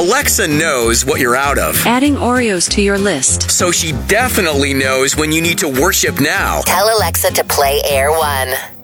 Alexa knows what you're out of. Adding Oreos to your list. So she definitely knows when you need to worship now. Tell Alexa to play Air One.